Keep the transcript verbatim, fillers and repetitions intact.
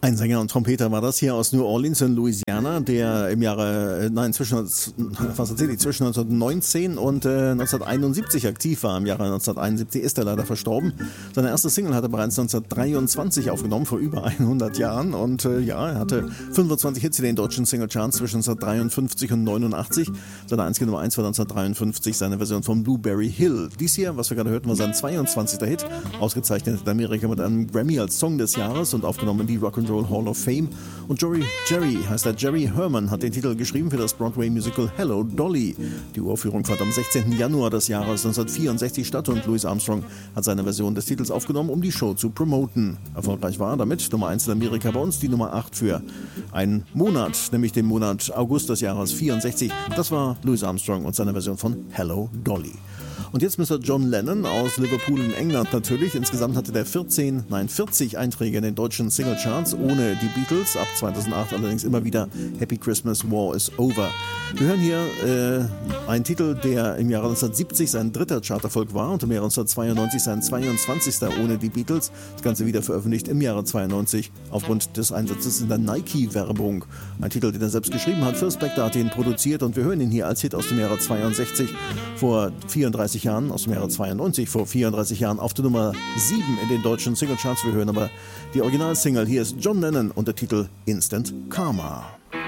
Ein Sänger und Trompeter war das hier aus New Orleans in Louisiana, der im Jahre, nein, zwischen, was erzähl ich, zwischen neunzehnhundertneunzehn und äh, neunzehnhunderteinundsiebzig aktiv war. Im Jahre neunzehnhunderteinundsiebzig ist er leider verstorben. Seine erste Single hat er bereits neunzehnhundertdreiundzwanzig aufgenommen, vor über hundert Jahren. Und äh, ja, er hatte fünfundzwanzig Hits in den deutschen Singlecharts zwischen neunzehnhundertdreiundfünfzig und neunundachtzig. Seine einzige Nummer eins war neunzehnhundertdreiundfünfzig, seine Version von Blueberry Hill. Dies hier, was wir gerade hörten, war sein zweiundzwanzigster Hit, ausgezeichnet in Amerika mit einem Grammy als Song des Jahres und aufgenommen in die Rock'n'Roll Hall of Fame. Und Jerry, Jerry heißt er, Jerry Herman hat den Titel geschrieben für das Broadway-Musical Hello Dolly. Die Uraufführung fand am sechzehnten Januar des Jahres neunzehnhundertvierundsechzig statt und Louis Armstrong hat seine Version des Titels aufgenommen, um die Show zu promoten. Erfolgreich war damit Nummer eins in Amerika, bei uns die Nummer acht für einen Monat, nämlich den Monat August des Jahres vierundsechzig. Das war Louis Armstrong und seine Version von Hello Dolly. Und jetzt Mister John Lennon aus Liverpool in England natürlich. Insgesamt hatte der vierzehn, nein vierzig Einträge in den deutschen Singlecharts, ohne die Beatles. Ab zweitausendacht allerdings immer wieder Happy Christmas, War is Over. Wir hören hier äh, einen Titel, der im Jahre neunzehnhundertsiebzig sein dritter Charterfolg war und im Jahre neunzehnhundertzweiundneunzig sein zweiundzwanzigster ohne die Beatles. Das Ganze wieder veröffentlicht im Jahre zweiundneunzig aufgrund des Einsatzes in der Nike-Werbung. Ein Titel, den er selbst geschrieben hat. Phil Spector hat ihn produziert und wir hören ihn hier als Hit aus dem Jahre zweiundsechzig vor vierunddreißig Jahren, aus dem Jahre zweiundneunzig, vor vierunddreißig Jahren auf der Nummer sieben in den deutschen Singlecharts. Wir hören aber die Originalsingle. Hier ist John Lennon und der Titel Instant Karma.